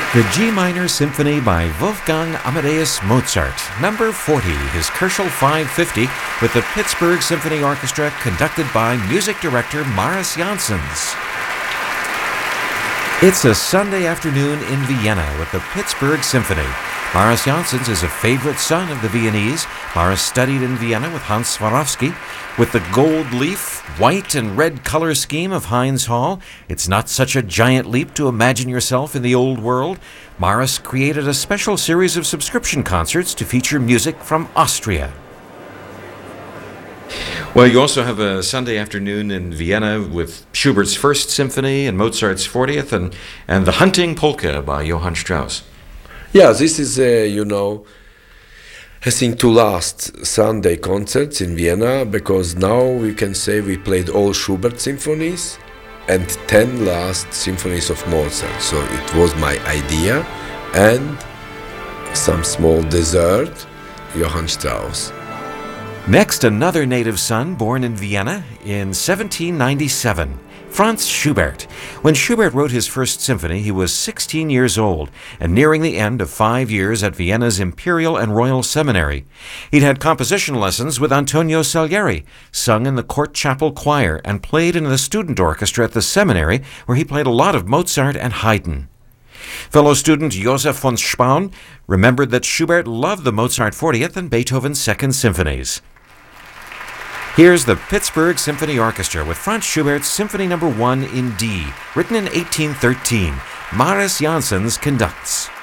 The G Minor Symphony by Wolfgang Amadeus Mozart, number 40, his Kerschel 550, with the Pittsburgh Symphony Orchestra, conducted by music director Maris Janssens. It's a Sunday afternoon in Vienna with the Pittsburgh Symphony. Maris Janssens is a favorite son of the Viennese. Maris studied in Vienna with Hans Swarovski. With the gold leaf, white and red color scheme of Heinz Hall, it's not such a giant leap to imagine yourself in the old world. Maris created a special series of subscription concerts to feature music from Austria. Well, you also have a Sunday afternoon in Vienna with Schubert's First Symphony and Mozart's 40th and the Hunting Polka by Johann Strauss. Yeah, this is, I think, two last Sunday concerts in Vienna, because now we can say we played all Schubert symphonies and 10 last symphonies of Mozart. So it was my idea, and some small dessert, Johann Strauss. Next, another native son born in Vienna in 1797, Franz Schubert. When Schubert wrote his First Symphony, he was 16 years old and nearing the end of 5 years at Vienna's Imperial and Royal Seminary. He'd had composition lessons with Antonio Salieri, sung in the court chapel choir, and played in the student orchestra at the seminary, where he played a lot of Mozart and Haydn. Fellow student Josef von Spaun remembered that Schubert loved the Mozart 40th and Beethoven's Second Symphonies. Here's the Pittsburgh Symphony Orchestra with Franz Schubert's Symphony No. 1 in D, written in 1813. Maris Janssens conducts.